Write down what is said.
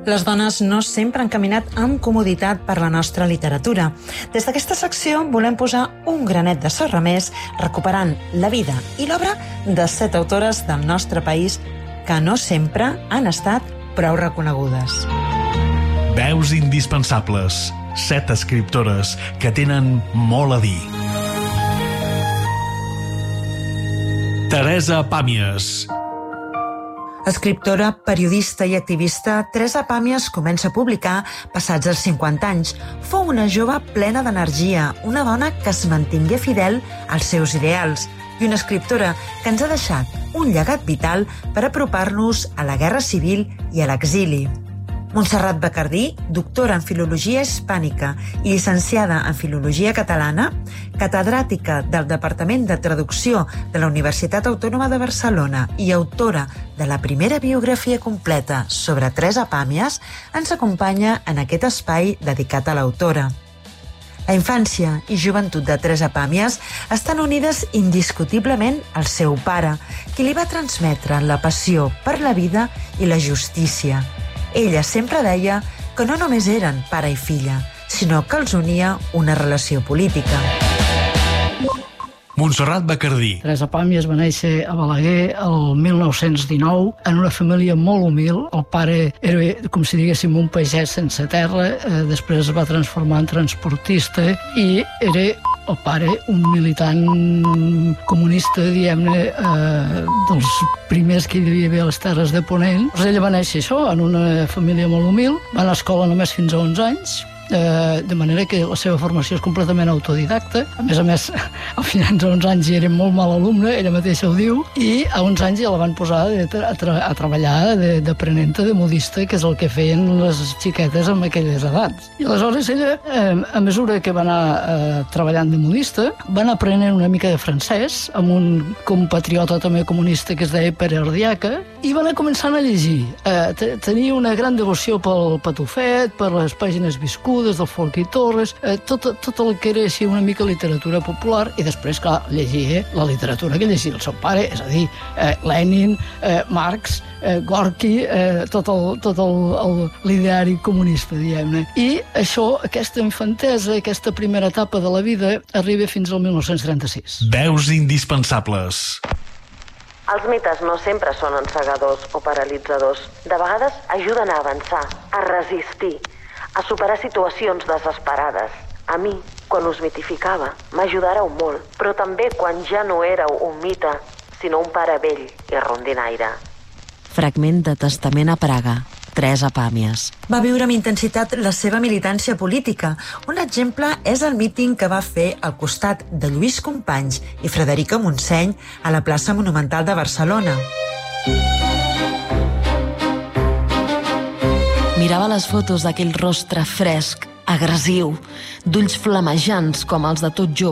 Les dones no sempre han caminat amb comoditat per la nostra literatura. Des d'aquesta secció volem posar un granet de sorra més, recuperant la vida i l'obra de 7 autores del nostre país que no sempre han estat prou reconegudes. Veus indispensables. 7 escriptores que tenen molt a dir. Teresa Pàmies. Escriptora, periodista i activista, Teresa Pàmies comença a publicar passats els 50 anys. Fou una jove plena d'energia, una dona que es mantingué fidel als seus ideals i una escriptora que ens ha deixat un llegat vital per apropar-nos a la guerra civil i a l'exili. Montserrat Bacardí, doctora en Filologia Hispànica i llicenciada en Filologia Catalana, catedràtica del Departament de Traducció de la Universitat Autònoma de Barcelona i autora de la primera biografia completa sobre Teresa Pàmies, ens acompanya en aquest espai dedicat a l'autora. La infància i joventut de Teresa Pàmies estan unides indiscutiblement al seu pare, qui li va transmetre la passió per la vida i la justícia. Ella sempre deia que no només eren pare i filla, sinó que els unia una relació política. Montserrat Bacardí. Teresa Pàmies va néixer a Balaguer el 1919 en una família molt humil. El pare era, com si diguéssim, un pagès sense terra, després es va transformar en transportista i era el pare un militant comunista, diguem-ne, dels primers que hi devia haver a les terres de Ponent. Ella va néixer això, en una família molt humil, va anar a escola només fins a 11 anys, de manera que la seva formació és completament autodidacta. A més, al final de 11 anys era molt mal alumne, ella mateixa ho diu, i a 11 anys ja la van posar a treballar d'aprenenta de modista, que és el que feien les xiquetes amb aquelles edats. I aleshores ella, a mesura que va anar treballant de modista, va anar aprenent una mica de francès, amb un compatriota també comunista que es deia Pere Ardiaca, i va anar començant a llegir. Tenia una gran devoció pel Patufet, per les pàgines viscudes, del Folchi Torres, tot el que era així una mica literatura popular, i després, clar, llegia la literatura que llegia el seu pare, és a dir, Lenin, Marx, Gorky, tot l'ideari comunista, diguem-ne. I això, aquesta infantesa, aquesta primera etapa de la vida, arriba fins al 1936. Veus indispensables. Els mites no sempre són encegadors o paralitzadors. De vegades ajuden a avançar, a resistir, a superar situacions desesperades. A mi, quan us mitificava, m'ajudareu molt, però també quan ja no éreu un mite, sinó un pare vell i rondinaire. Fragment de Testament a Praga. Teresa Pàmies. Va viure amb intensitat la seva militància política. Un exemple és el míting que va fer al costat de Lluís Companys i Frederica Montseny a la plaça Monumental de Barcelona. Mirava les fotos d'aquell rostre fresc, agressiu, d'ulls flamejants com els de tot jove,